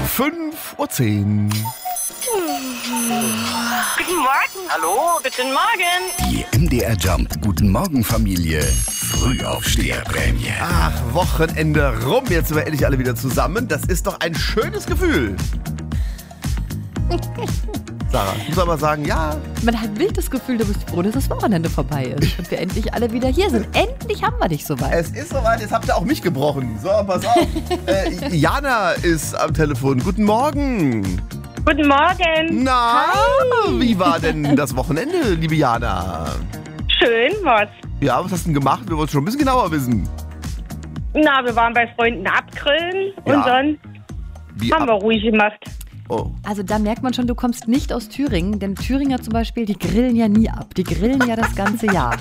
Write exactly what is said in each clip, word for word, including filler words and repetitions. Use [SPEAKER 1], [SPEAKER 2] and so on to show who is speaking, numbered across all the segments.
[SPEAKER 1] fünf Uhr zehn.
[SPEAKER 2] Guten Morgen. Hallo, guten Morgen.
[SPEAKER 3] Die M D R Jump Guten Morgen Familie Frühaufsteherprämie.
[SPEAKER 1] Ach, Wochenende rum. Jetzt sind wir endlich alle wieder zusammen. Das ist doch ein schönes Gefühl. Sarah, ich muss aber sagen, ja.
[SPEAKER 4] Man hat wild das Gefühl, du bist froh, dass das Wochenende vorbei ist und wir endlich alle wieder hier sind. Endlich haben wir dich soweit.
[SPEAKER 1] Es ist soweit, jetzt habt ihr auch mich gebrochen. So, pass auf. äh, Jana ist am Telefon. Guten Morgen.
[SPEAKER 2] Guten Morgen.
[SPEAKER 1] Na, wie war denn das Wochenende, liebe Jana?
[SPEAKER 2] Schön, was?
[SPEAKER 1] Ja, was hast du denn gemacht? Wir wollen es schon ein bisschen genauer wissen.
[SPEAKER 2] Na, wir waren bei Freunden abgrillen
[SPEAKER 1] Ja.
[SPEAKER 2] und dann
[SPEAKER 1] Wie
[SPEAKER 2] haben
[SPEAKER 1] ab-
[SPEAKER 2] wir ruhig gemacht.
[SPEAKER 1] Oh.
[SPEAKER 4] Also da merkt man schon, du kommst nicht aus Thüringen, denn Thüringer zum Beispiel, die grillen ja nie ab. Die grillen ja das ganze Jahr.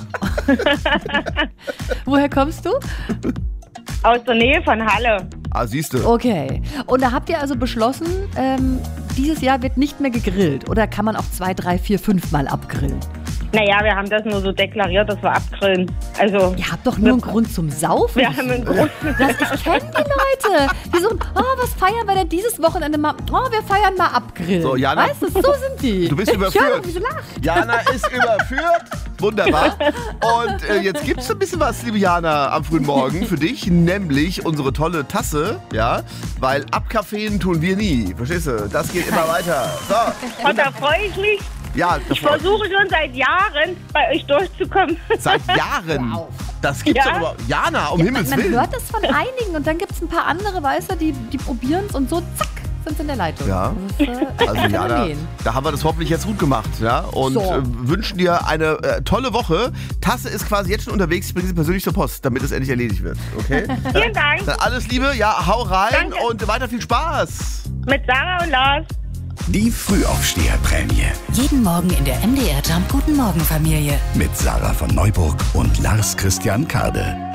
[SPEAKER 4] Woher kommst du?
[SPEAKER 2] Aus der Nähe von Halle.
[SPEAKER 1] Ah, siehst du.
[SPEAKER 4] Okay. Und da habt ihr also beschlossen, ähm, dieses Jahr wird nicht mehr gegrillt. Oder kann man auch zwei, drei, vier, fünf Mal abgrillen?
[SPEAKER 2] Naja, wir haben das nur so deklariert, dass wir abgrillen. Also,
[SPEAKER 4] Ihr habt doch nur einen Grund zum Saufen.
[SPEAKER 2] wir haben einen Grund.
[SPEAKER 4] Das, ich kenne die Leute. Die so, oh, was feiern wir denn dieses Wochenende mal? Oh, wir feiern mal Abgrillen.
[SPEAKER 1] So, Jana,
[SPEAKER 4] weißt du, so sind die.
[SPEAKER 1] du bist
[SPEAKER 4] Ich
[SPEAKER 1] überführt.
[SPEAKER 4] höre, wie sie lacht.
[SPEAKER 1] Jana ist überführt. Wunderbar. Und äh, jetzt gibt es ein bisschen was, liebe Jana, am frühen Morgen für dich. Nämlich unsere tolle Tasse. Ja, weil abkaffeen tun wir nie. Verstehst du? Das geht immer weiter. So.
[SPEAKER 2] Und da freue ich mich.
[SPEAKER 1] Ja,
[SPEAKER 2] Ich versuche schon seit Jahren bei euch durchzukommen.
[SPEAKER 1] seit Jahren.
[SPEAKER 4] Wow.
[SPEAKER 1] Das gibt's
[SPEAKER 2] Ja.
[SPEAKER 1] doch überhaupt. Jana, um
[SPEAKER 4] Ja, man,
[SPEAKER 1] Himmels
[SPEAKER 4] man
[SPEAKER 1] Willen.
[SPEAKER 4] hört das von einigen und dann gibt es ein paar andere, weißt du, die, die probieren es und so, zack, sind sie in der Leitung.
[SPEAKER 1] Ja.
[SPEAKER 4] Das ist, äh,
[SPEAKER 1] Also
[SPEAKER 4] ein
[SPEAKER 1] Jana,
[SPEAKER 4] Phänomen.
[SPEAKER 1] da haben wir das hoffentlich jetzt gut gemacht, ja? Und
[SPEAKER 4] So.
[SPEAKER 1] äh, wünschen dir eine äh, tolle Woche. Tasse ist quasi jetzt schon unterwegs. Ich bringe sie persönlich zur Post, damit es endlich erledigt wird. Okay?
[SPEAKER 2] Vielen Dank.
[SPEAKER 1] Dann alles Liebe, ja, hau rein
[SPEAKER 2] Danke.
[SPEAKER 1] und weiter viel Spaß.
[SPEAKER 2] Mit Sarah und Lars.
[SPEAKER 3] Die Frühaufsteherprämie
[SPEAKER 5] Jeden Morgen in der M D R Jump Guten Morgen Familie.
[SPEAKER 3] mit Sarah von Neuburg und Lars Christian Kade.